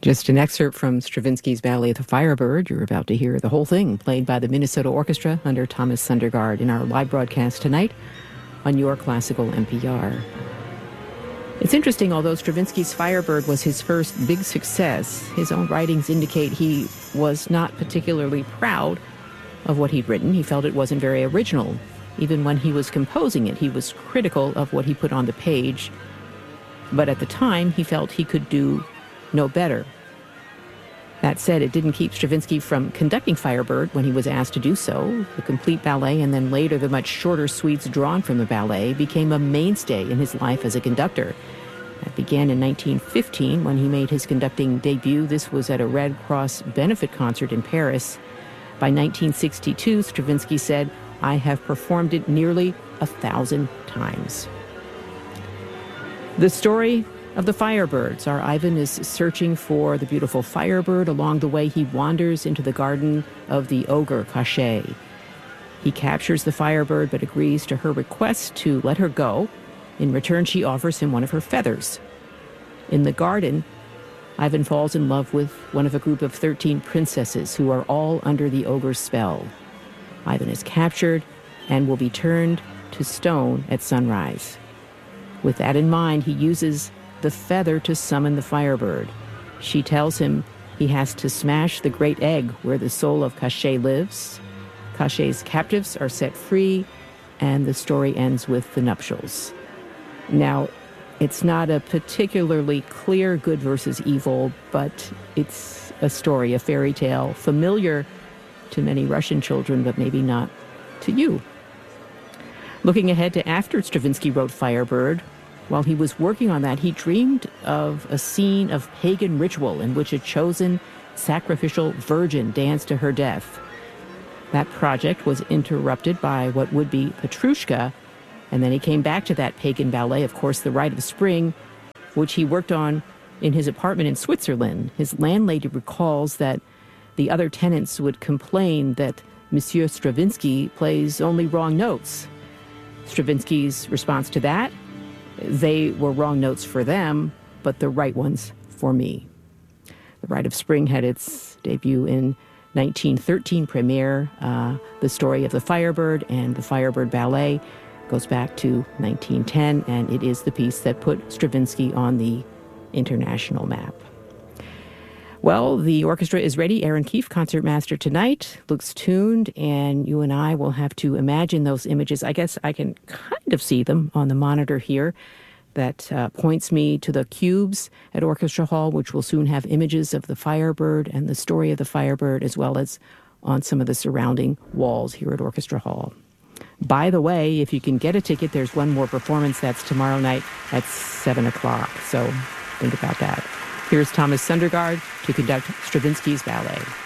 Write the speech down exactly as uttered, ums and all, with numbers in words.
Just an excerpt from Stravinsky's ballet The Firebird. You're about to hear the whole thing played by the Minnesota Orchestra under Thomas Sundergaard in our live broadcast tonight on Your Classical N P R. It's interesting, although Stravinsky's Firebird was his first big success, his own writings indicate he was not particularly proud of what he'd written. He felt it wasn't very original. Even when he was composing it, he was critical of what he put on the page. But at the time, he felt he could do no better. That said, it didn't keep Stravinsky from conducting Firebird when he was asked to do so. The complete ballet, and then later the much shorter suites drawn from the ballet, became a mainstay in his life as a conductor. That began in nineteen fifteen when he made his conducting debut. This was at a Red Cross benefit concert in Paris. By nineteen sixty-two, Stravinsky said, "I have performed it nearly a thousand times." The story of the Firebirds. Our Ivan is searching for the beautiful Firebird. Along the way, he wanders into the garden of the ogre, Cachet. He captures the Firebird, but agrees to her request to let her go. In return, she offers him one of her feathers. In the garden, Ivan falls in love with one of a group of thirteen princesses who are all under the ogre's spell. Ivan is captured and will be turned to stone at sunrise. With that in mind, he uses the feather to summon the Firebird. She tells him he has to smash the great egg where the soul of Cachet lives. Cachet's captives are set free, and the story ends with the nuptials. Now, it's not a particularly clear good versus evil, but it's a story, a fairy tale, familiar to many Russian children, but maybe not to you. Looking ahead to after Stravinsky wrote Firebird, while he was working on that, he dreamed of a scene of pagan ritual in which a chosen sacrificial virgin danced to her death. That project was interrupted by what would be Petrushka, and then he came back to that pagan ballet, of course, The Rite of Spring, which he worked on in his apartment in Switzerland. His landlady recalls that the other tenants would complain that Monsieur Stravinsky plays only wrong notes. Stravinsky's response to that: they were wrong notes for them, but the right ones for me. The Rite of Spring had its debut in nineteen thirteen premiere. Uh, the story of the Firebird and the Firebird Ballet goes back to nineteen ten, and it is the piece that put Stravinsky on the international map. Well, the orchestra is ready. Aaron Keefe, concertmaster tonight, looks tuned, and you and I will have to imagine those images. I guess I can kind of see them on the monitor here that uh, points me to the cubes at Orchestra Hall, which will soon have images of the Firebird and the story of the Firebird, as well as on some of the surrounding walls here at Orchestra Hall. By the way, if you can get a ticket, there's one more performance. That's tomorrow night at seven o'clock, so think about that. Here's Thomas Sundergaard to conduct Stravinsky's ballet.